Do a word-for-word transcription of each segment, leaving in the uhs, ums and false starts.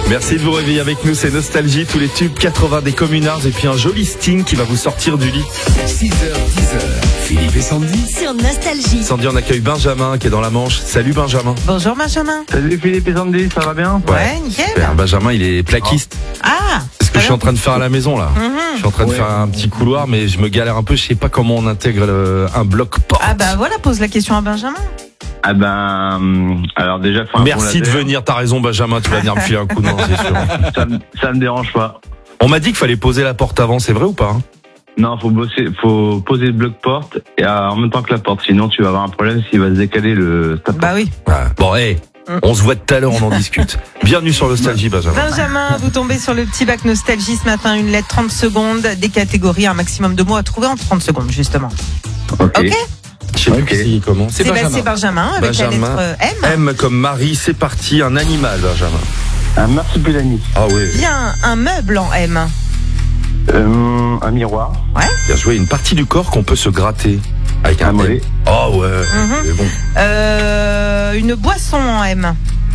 Merci de vous réveiller avec nous, c'est Nostalgie, tous les tubes quatre-vingts des communards et puis un joli Sting qui va vous sortir du lit. six heures, dix heures, Philippe et Sandy. Sur Nostalgie. Sandy, on accueille Benjamin qui est dans la Manche. Salut Benjamin. Bonjour Benjamin. Salut Philippe et Sandy, ça va bien? Ouais, nickel. Super, Benjamin, il est plaquiste. Ah, C'est ce que je suis en train de faire à la maison là. Mhm. Je suis en train de Ouais. faire un petit couloir, mais je me galère un peu, je sais pas comment on intègre le- un bloc porte. Ah bah voilà, pose la question à Benjamin. Ah ben, hum, alors déjà, faut un Merci bon de laser. venir, t'as raison Benjamin, tu vas venir me filer un coup de main, c'est sûr. Ça, me- ça me dérange pas. On m'a dit qu'il fallait poser la porte avant, c'est vrai ou pas hein? Non, faut bosser, faut poser le bloc porte et euh, en même temps que la porte, sinon tu vas avoir un problème s'il va se décaler le. ta porte. Bah oui. Ouais. Bon, hé, Mm. on se voit tout à l'heure, on en discute. Bienvenue sur Nostalgie Benjamin. Benjamin, vous tombez sur le petit bac Nostalgie ce matin, une lettre trente secondes, des catégories, un maximum de mots à trouver en trente secondes justement. Ok. Ok. Je sais plus Ok. qui commence. C'est bah, c'est Benjamin avec Benjamin. la lettre euh, M. M comme Marie, c'est parti, un animal Benjamin. Un marsupilami. Ah oui. Bien, un meuble en M. Euh, un miroir. Bien joué, une partie du corps qu'on peut se gratter avec un Un mollet. M. Oh ouais, Mhm. c'est bon. Euh, une boisson en M.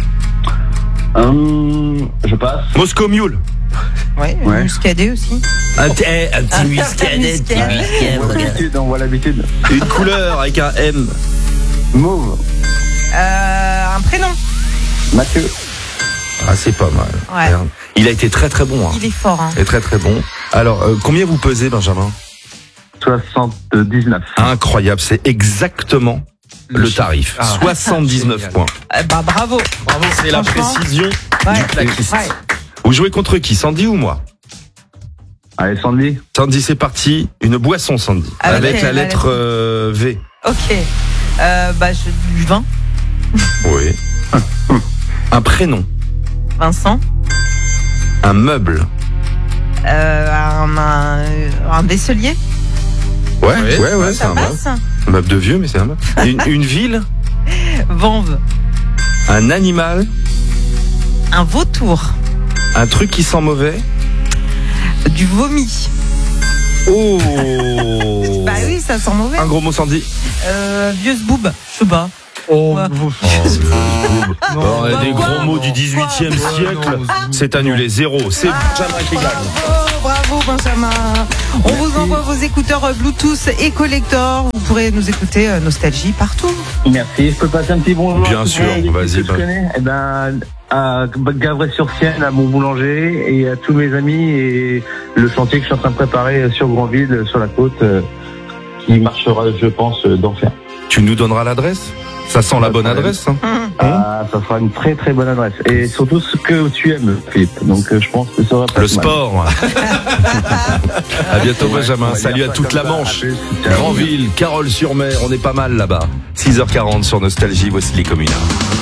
Hum, je passe. Moscow Mule. Ouais, Ouais. une muscadet aussi. Un, t- eh, un petit muscadet, petit muscadet. muscadet, On voit regarde. l'habitude, on voit l'habitude. Une couleur avec un M. Mauve. Euh, un prénom. Mathieu. Ah, c'est pas mal. Ouais. Merde. Il a été très très bon. Hein. Il est fort. Hein. Il est très très bon. Alors, euh, combien vous pesez, Benjamin? soixante-dix-neuf. Incroyable, c'est exactement le, tarif. Ah. soixante-dix-neuf Génial. points. Eh bah bravo. Bravo, c'est la Franchement, précision Ouais. du plaquiste. Ouais. Vous jouez contre qui, Sandy ou moi? Allez, Sandy. Sandy, c'est parti. Une boisson, Sandy. Avec Avec la la lettre lettre- euh, V. Ok. Euh, bah je, du vin. Oui. Un prénom. Vincent. Un meuble. Euh, un, un, un vaisselier. Ouais, Ouais, ouais, ouais, c'est Ça un meuble. passe. Un meuble de vieux, mais c'est un meuble. Une, une ville. Vanve. Un animal. Un vautour. Un truc qui sent mauvais. Du vomi. Oh. Bah oui, ça sent mauvais. Un gros mot, Sandy. Euh, vieux boob. Je sais pas. Oh, Ouais. vous- Oh, on a bah, des quoi gros mots du dix-huitième Quoi siècle. Non, C'est annulé, zéro. C'est Benjamin qui gagne. Bravo, bravo Benjamin. On vous envoie vos écouteurs euh, Bluetooth et collector. Vous pourrez nous écouter euh, Nostalgie partout. Merci. Je peux passer un petit bonjour. Bien à sûr, tous les vas-y, que je bah. connais. Eh ben, à Gavray-sur-Sienne, à mon boulanger et à tous mes amis et le chantier que je suis en train de préparer sur Grandville, sur la côte, euh, qui marchera, je pense, euh, d'enfer. Tu nous donneras l'adresse? Ça sent la bonne Ouais. adresse, hein? Ah, ça sera une très très bonne adresse. Et surtout ce que tu aimes, Philippe. Donc euh, je pense que ça va pas Le être mal. sport. À bientôt, Ouais, Benjamin. on va Salut dire à ça toute comme la ça. Manche. À plus. Ciao. Grandville, Carole-sur-Mer, on est pas mal là-bas. six heures quarante sur Nostalgie, voici les communards.